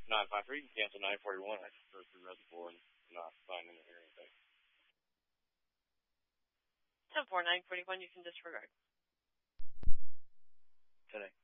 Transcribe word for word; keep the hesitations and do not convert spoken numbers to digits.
nine five three, you can cancel nine forty-one. I just heard through reservoir and not sign in or anything. ten four nine forty-one, you can disregard. Today.